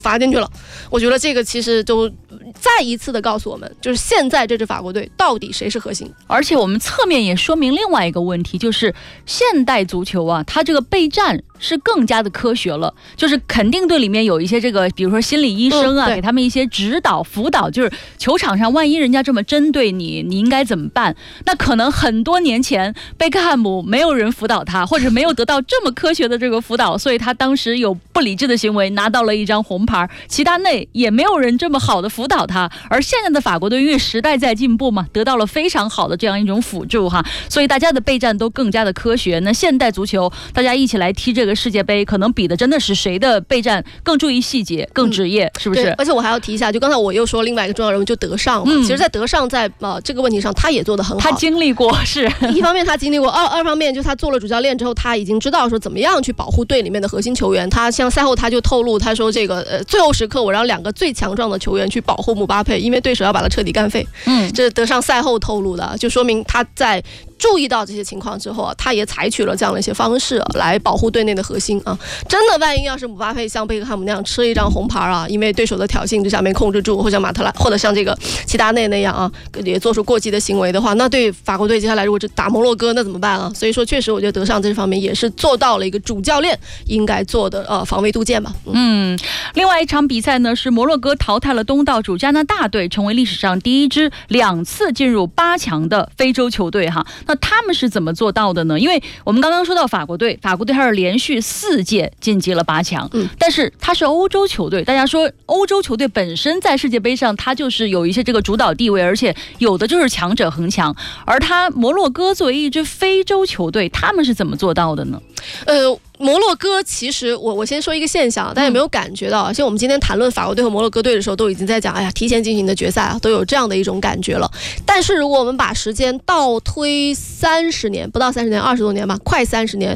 罚进去了。我觉得这个其实就再一次的告诉我们，就是现在这支法国队到底谁是核心。 而且我们侧面也说明另外一个问题，就是现代足球啊，它这个备战是更加的科学了，就是肯定队里面有一些这个，比如说心理医生啊，给他们一些指导辅导，就是球场上万一人家这么针对你，你应该怎么办？那可能很多年前贝克汉姆没有人辅导他，或者没有得到这么科学的这个辅导，所以他当时有不理智的行为，拿到了一张红牌。齐达内也没有人这么好的辅导他，而现在的法国队因为时代在进步嘛，得到了非常好的这样一种辅助哈，所以大家的备战都更加的科学。那现代足球大家一起来踢这个世界杯，可能比的真的是谁的备战更注意细节，更职业，是不是？ 而且我还要提一下，就刚才我又说另外一个重要人物就德尚嘛，其实在德尚在这个问题上他也做得很好， 他经历过，是一方面他经历过，二方面就是他做了主教练之后，他已经知道说怎么样去保护队里面的核心球员。他像赛后他就透露，他说这个最后时刻我让2个最强壮的球员去保护姆巴佩，因为对手要把他彻底干废。这是德尚赛后透露的，就说明他在注意到这些情况之后他也采取了这样的一些方式来保护队内的核心啊。真的万一要是姆巴佩像贝克汉姆那样吃了一张红牌因为对手的挑衅之下没控制住，或者像马特拉或者像这个齐达内那样也做出过激的行为的话，那对法国队接下来如果打摩洛哥那怎么办啊？所以说确实我觉得德尚这方面也是做到了一个主教练应该做的防微杜渐吧。 另外一场比赛呢，是摩洛哥淘汰了东道主加拿大队，成为历史上第一支2次进入8强的非洲球队哈。那他们是怎么做到的呢？因为我们刚刚说到法国队它是连续4届晋级了8强，但是它是欧洲球队，大家说欧洲球队本身在世界杯上它就是有一些这个主导地位，而且有的就是强者恒强，而摩洛哥作为一支非洲球队，他们是怎么做到的呢？ 摩洛哥其实我先说一个现象，大家有没有感觉到像我们今天谈论法国队和摩洛哥队的时候都已经在讲提前进行的决赛都有这样的一种感觉了。但是如果我们把时间倒推30年，不到30年，20多年吧，快30年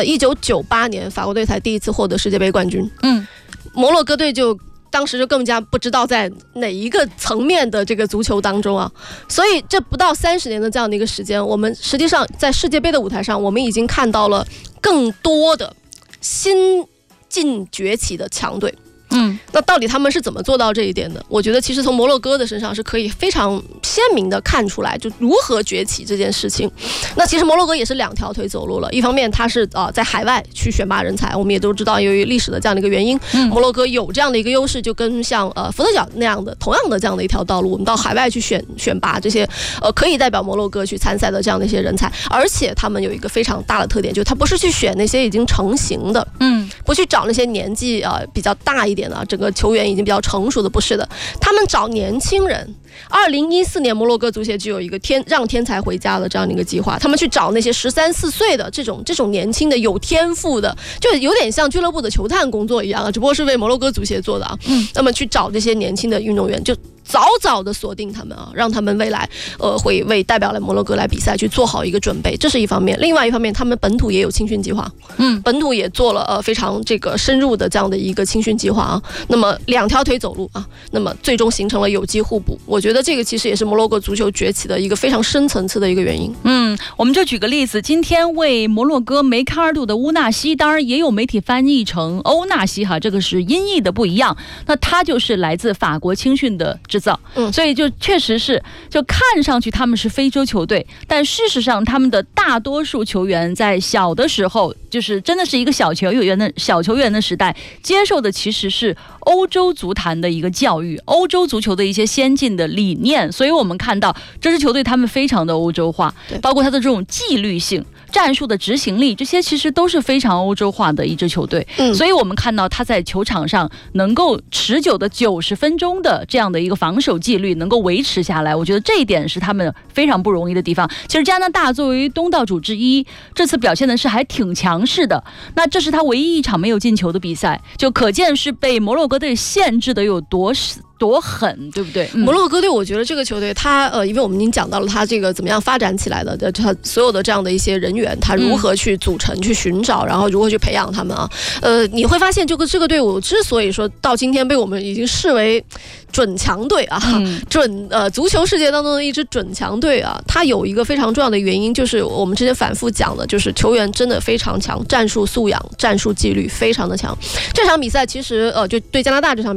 ，1998年法国队才第一次获得世界杯冠军。摩洛哥队当时就更加不知道在哪一个层面的这个足球当中所以这不到30年的这样的一个时间，我们实际上在世界杯的舞台上，我们已经看到了更多的新晋崛起的强队。那到底他们是怎么做到这一点的？我觉得其实从摩洛哥的身上是可以非常鲜明的看出来，就如何崛起这件事情。那其实摩洛哥也是2条腿走路了，一方面他是在海外去选拔人才，我们也都知道由于历史的这样的一个原因，摩洛哥有这样的一个优势，就跟像伏特角那样的同样的这样的一条道路，我们到海外去选拔这些可以代表摩洛哥去参赛的这样的一些人才。而且他们有一个非常大的特点，就是他不是去选那些已经成型的，不去找那些年纪比较大一点的整个球员已经比较成熟的，不是的，他们找年轻人。2014年摩洛哥足协就有一个让天才回家的这样的一个计划，他们去找那些13、14岁的这种年轻的有天赋的，就有点像俱乐部的球探工作一样只不过是为摩洛哥足协做的那么去找这些年轻的运动员，就早的锁定他们让他们未来会为代表了摩洛哥来比赛去做好一个准备，这是一方面。另外一方面，他们本土也有青训计划，本土也做了非常这个深入的这样的一个青训计划那么2条腿走路那么最终形成了有机互补。我觉得这个其实也是摩洛哥足球崛起的一个非常深层次的一个原因。 我们就举个例子，今天为摩洛哥梅开二度的乌纳西，当然也有媒体翻译成欧纳西这个是音译的不一样，那他就是来自法国青训的制造，所以就确实是就看上去他们是非洲球队，但事实上他们的大多数球员在小的时候，就是真的是一个小球员的时代，接受的其实是欧洲足坛的一个教育，欧洲足球的一些先进的理念。所以我们看到这支球队他们非常的欧洲化，包括他的这种纪律性、战术的执行力，这些其实都是非常欧洲化的一支球队。所以我们看到他在球场上能够持久的90分钟的这样的一个防守纪律能够维持下来，我觉得这一点是他们非常不容易的地方。其实加拿大作为东道主之一，这次表现的是还挺强势的，那这是他唯一一场没有进球的比赛，就可见是被摩洛哥队限制的有多多狠，对不对？ 摩洛哥队，我觉得这个球队他因为我们已经讲到了他这个怎么样发展起来的，他所有的这样的一些人员，他如何去组成、去寻找，然后如何去培养他们啊。你会发现这个队伍之所以说到今天被我们已经视为准强队啊，足球世界当中的一支准强队啊，它有一个非常重要的原因，就是我们之前反复讲的，就是球员真的非常强，战术素养、战术纪律非常的强。这场比赛其实就对加拿大这场